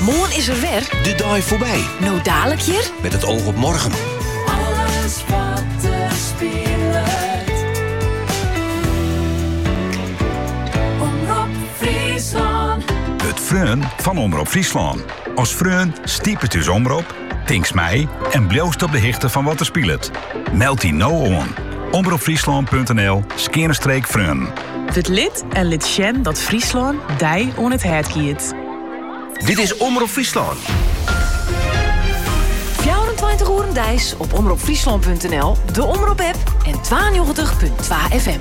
Morgen is er weer. De dag voorbij. Nou dadelijk hier. Met het oog op morgen. Alles wat er speelt. Omroep Friesland. Het Freun van Omroep Friesland. Als Freun stiepet dus Omroep, tinks mij en bloost op de hichte van wat er speelt. Meld die nou aan. omroepfriesland.nl/Freun. Het lid en lid Sjen dat Friesland dij on het hert giet. Dit is Omroep Friesland. 24 uur dijs op omroepfriesland.nl, de Omroep-app en 92.2 FM.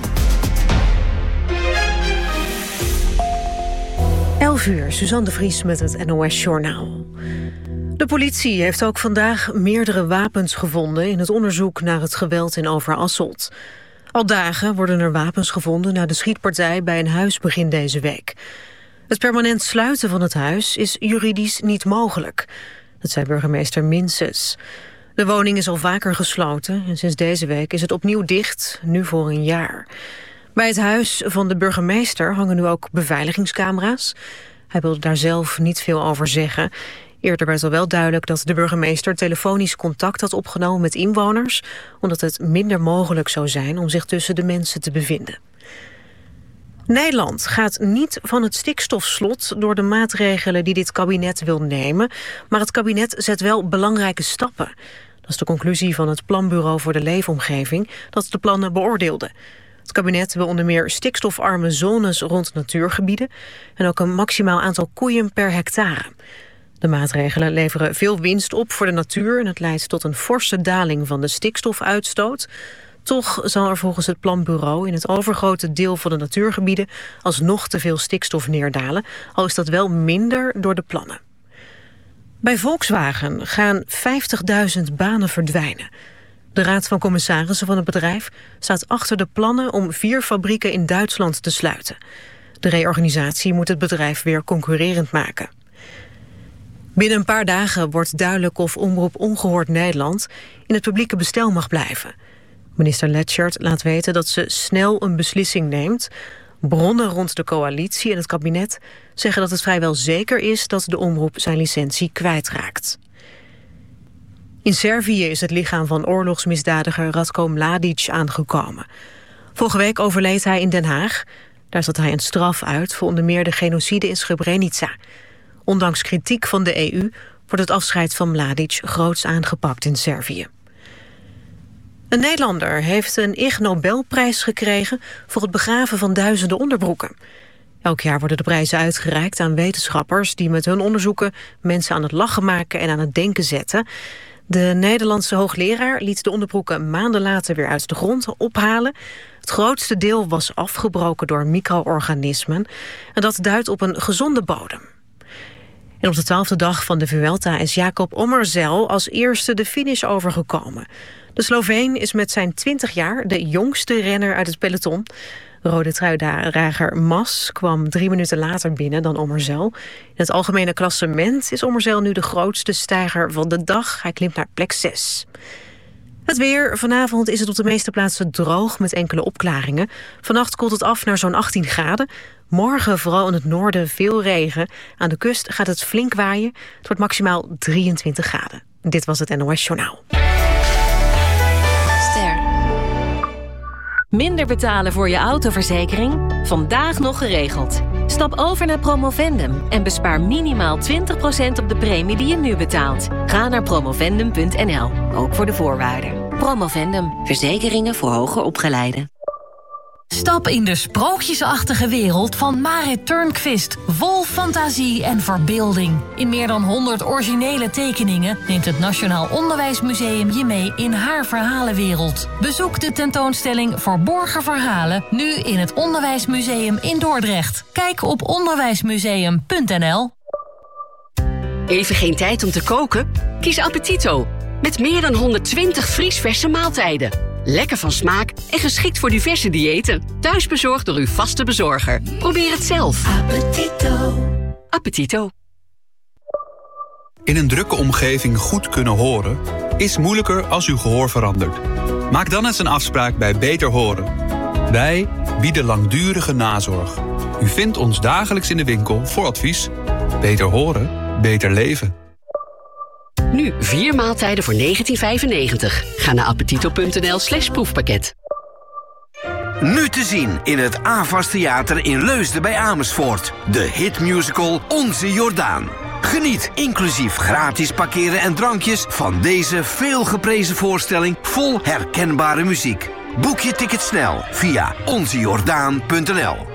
11 uur, Suzanne de Vries met het NOS-journaal. De politie heeft ook vandaag meerdere wapens gevonden in het onderzoek naar het geweld in Overasselt. Al dagen worden er wapens gevonden na de schietpartij bij een huis begin deze week. Het permanent sluiten van het huis is juridisch niet mogelijk. Dat zei burgemeester Minses. De woning is al vaker gesloten en sinds deze week is het opnieuw dicht, nu voor een jaar. Bij het huis van de burgemeester hangen nu ook beveiligingscamera's. Hij wilde daar zelf niet veel over zeggen. Eerder werd al wel duidelijk dat de burgemeester telefonisch contact had opgenomen met inwoners, omdat het minder mogelijk zou zijn om zich tussen de mensen te bevinden. Nederland gaat niet van het stikstofslot door de maatregelen die dit kabinet wil nemen, maar het kabinet zet wel belangrijke stappen. Dat is de conclusie van het Planbureau voor de Leefomgeving dat de plannen beoordeelde. Het kabinet wil onder meer stikstofarme zones rond natuurgebieden en ook een maximaal aantal koeien per hectare. De maatregelen leveren veel winst op voor de natuur en het leidt tot een forse daling van de stikstofuitstoot. Toch zal er volgens het planbureau in het overgrote deel van de natuurgebieden alsnog te veel stikstof neerdalen, al is dat wel minder door de plannen. Bij Volkswagen gaan 50.000 banen verdwijnen. De Raad van Commissarissen van het bedrijf staat achter de plannen om 4 fabrieken in Duitsland te sluiten. De reorganisatie moet het bedrijf weer concurrerend maken. Binnen een paar dagen wordt duidelijk of Omroep Ongehoord Nederland in het publieke bestel mag blijven. Minister Letchert laat weten dat ze snel een beslissing neemt. Bronnen rond de coalitie en het kabinet zeggen dat het vrijwel zeker is dat de omroep zijn licentie kwijtraakt. In Servië is het lichaam van oorlogsmisdadiger Ratko Mladic aangekomen. Vorige week overleed hij in Den Haag. Daar zat hij een straf uit voor onder meer de genocide in Srebrenica. Ondanks kritiek van de EU wordt het afscheid van Mladic groots aangepakt in Servië. Een Nederlander heeft een Ig Nobelprijs gekregen voor het begraven van duizenden onderbroeken. Elk jaar worden de prijzen uitgereikt aan wetenschappers die met hun onderzoeken mensen aan het lachen maken en aan het denken zetten. De Nederlandse hoogleraar liet de onderbroeken maanden later weer uit de grond ophalen. Het grootste deel was afgebroken door micro-organismen en dat duidt op een gezonde bodem. En op de 12e dag van de Vuelta is Jacob Ommerzel als eerste de finish overgekomen. De Sloveen is met zijn 20 jaar de jongste renner uit het peloton. Rode truidrager Mas kwam 3 minuten later binnen dan Ommerzel. In het algemene klassement is Ommerzel nu de grootste stijger van de dag. Hij klimt naar plek 6. Het weer. Vanavond is het op de meeste plaatsen droog met enkele opklaringen. Vannacht koelt het af naar zo'n 18 graden. Morgen vooral in het noorden veel regen. Aan de kust gaat het flink waaien. Het wordt maximaal 23 graden. Dit was het NOS Journaal. Minder betalen voor je autoverzekering? Vandaag nog geregeld. Stap over naar Promovendum en bespaar minimaal 20% op de premie die je nu betaalt. Ga naar promovendum.nl, ook voor de voorwaarden. Promovendum, verzekeringen voor hoger opgeleiden. Stap in de sprookjesachtige wereld van Marit Turnquist. Vol fantasie en verbeelding. In meer dan 100 originele tekeningen neemt het Nationaal Onderwijsmuseum je mee in haar verhalenwereld. Bezoek de tentoonstelling Verborgen Verhalen nu in het Onderwijsmuseum in Dordrecht. Kijk op onderwijsmuseum.nl. Even geen tijd om te koken? Kies Appetito. Met meer dan 120 vriesverse maaltijden. Lekker van smaak en geschikt voor diverse diëten. Thuisbezorgd door uw vaste bezorger. Probeer het zelf. Appetito. Appetito. In een drukke omgeving goed kunnen horen is moeilijker als uw gehoor verandert. Maak dan eens een afspraak bij Beter Horen. Wij bieden langdurige nazorg. U vindt ons dagelijks in de winkel voor advies. Beter Horen beter leven. Nu 4 maaltijden voor €19,95. Ga naar appetito.nl/proefpakket. Nu te zien in het AVAS Theater in Leusden bij Amersfoort. De hitmusical Onze Jordaan. Geniet inclusief gratis parkeren en drankjes van deze veelgeprezen voorstelling vol herkenbare muziek. Boek je ticket snel via onzejordaan.nl.